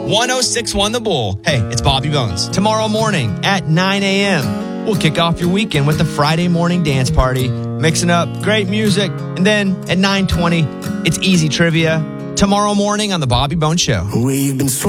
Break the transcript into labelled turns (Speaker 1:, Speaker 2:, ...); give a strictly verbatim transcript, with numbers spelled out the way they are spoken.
Speaker 1: one oh six point one The Bull. Hey, it's Bobby Bones. Tomorrow morning at nine a.m., we'll kick off your weekend with the Friday morning dance party, mixing up great music. And then at nine twenty, it's easy trivia. Tomorrow morning on The Bobby Bones Show.
Speaker 2: We've been